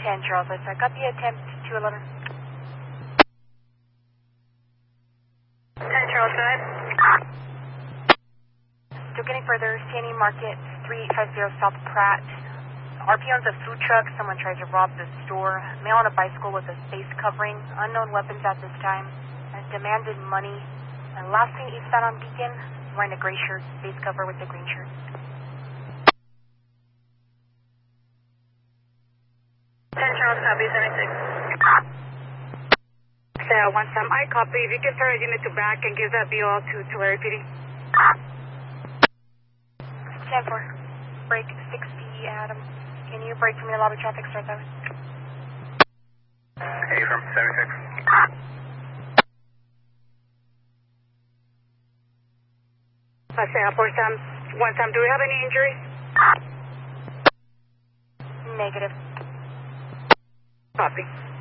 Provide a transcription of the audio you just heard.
10 Charles, I got the attempt 211. 10 Charles, go ahead. Still getting further, CNE Market 3850 South Pratt. RP owns a food truck, someone tries to rob the store. Male on a bicycle with a face covering, unknown weapons at this time. Demanded money. And last seen eastbound on Beacon, wearing a gray shirt, face cover with a green shirt. 10 Charles, copy, 76. So, once I copy, if you can turn your unit to back and give that BOL to Larry PD. 10-4, break 60, Adam. Can you break from your lobby traffic, start that way? Hey, from 76. I say, one time, do we have any injuries? Negative. Copy.